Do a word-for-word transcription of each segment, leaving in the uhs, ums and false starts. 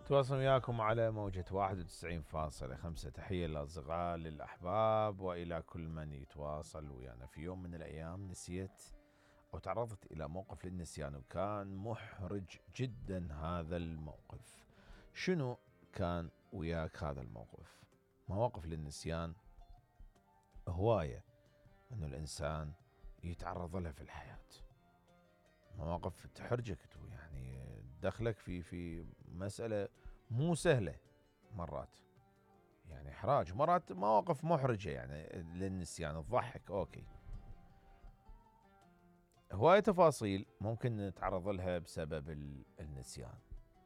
تواصل وياكم على موجة واحد وتسعين فاصلة خمسة. تحية للأصدقاء للأحباب وإلى كل من يتواصل ويانا. في يوم من الأيام نسيت أو تعرضت إلى موقف للنسيان، وكان محرج جدا هذا الموقف. شنو كان وياك هذا الموقف؟ مواقف للنسيان هواية أنه الإنسان يتعرض لها في الحياة، مواقف تحرجك يعني دخلك في في مسألة مو سهلة مرات، يعني إحراج مرات، مواقف محرجة يعني للنسيان، تضحك أوكي. هواية تفاصيل ممكن نتعرض لها بسبب النسيان.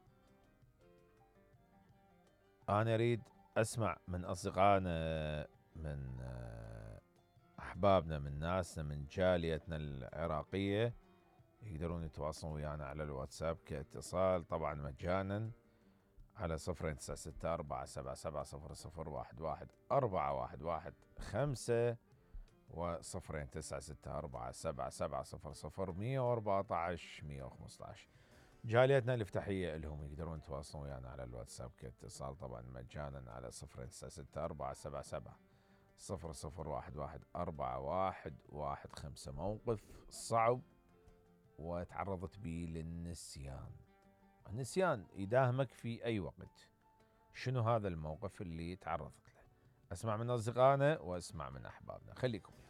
أنا أريد أسمع من أصدقائنا، من أحبابنا، من ناسنا، من جاليتنا العراقية، يقدرون يتواصلون ويانا على الواتساب كاتصال طبعا مجانا على صفرين تسعة ستة أربعة سبعة سبعة صفر صفر واحد واحد أربعة واحد واحد خمسة وصفرين تسعة ستة أربعة سبعة سبعة صفر صفر مية وأربعة عشر مية وخمسة عشر. جاليتنا الافتحية لهم يقدرون يتواصلون ويانا على الواتساب كاتصال طبعا مجانا على صفرين تسعة ستة أربعة سبعة سبعة صفر صفر واحد واحد أربعة واحد واحد خمسة. موقف صعب وتعرضت به للنسيان. النسيان يداهمك في أي وقت. شنو هذا الموقف اللي تعرضت له؟ أسمع من أصدقائنا وأسمع من أحبابنا، خليكم